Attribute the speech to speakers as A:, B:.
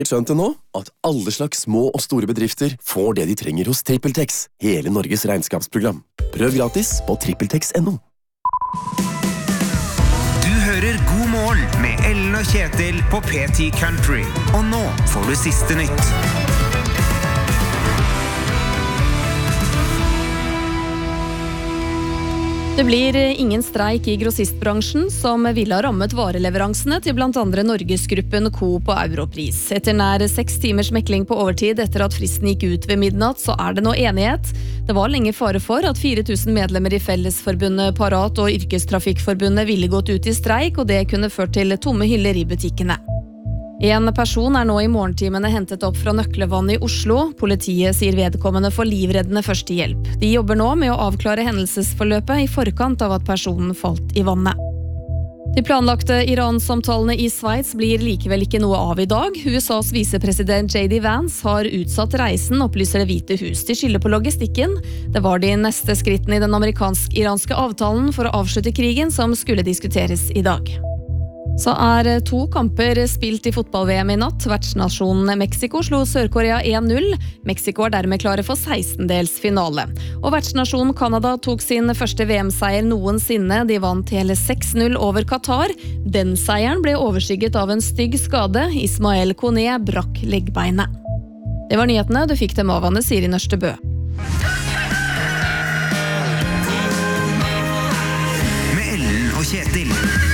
A: Skjønte nå at alle slags små og store bedrifter får det de trenger hos TrippelTex, hele Norges regnskapsprogram. Prøv gratis på TrippelTex.no.
B: Du hører God morgen med Ellen og Kjetil på PT Country. Og nå får du siste nytt.
C: Det blir ingen streik I grossistbransjen som ville ha rammet vareleveransene til blant andre Norgesgruppen Coop og Europris. Etter nær 6 timers mekling på overtid etter at fristen gikk ut ved midnatt, så det nå enighet. Det var lenge fare for at 4000 medlemmer I Fellesforbundet Parat og Yrkestrafikkforbundet ville gått ut I streik, og det kunne ført til tomme hyller I butikkene. En person nå I morgentimene hentet opp fra Nøklevann I Oslo. Politiet sier vedkommende får livreddende førstehjelp. De jobber nå med å avklare hendelsesforløpet I forkant av at personen falt I vannet. De planlagte Iran-samtalene I Sveits blir likevel ikke noe av I dag. USAs visepresident J.D. Vance har utsatt reisen, opplyser Det hvite hus. De skylder på logistikken. Det var de neste skrittene I den amerikansk-iranske avtalen for å avslutte krigen som skulle diskuteres I dag. Så 2 kamper spilt I fotball-VM I natt. Vertsnasjonen Mexico slo Sør-Korea 1-0. Mexico dermed klare for 16-dels finale. Og vertsnasjonen Kanada tok sin første VM-seier noensinne. De vant hele 6-0 over Qatar. Den seieren ble overskygget av en stygg skade. Ismael Koné brakk leggbeinet. Det var nyhetene. Du fikk dem av Anne Siri Nørstebø.
B: Med Ellen og Kjetil.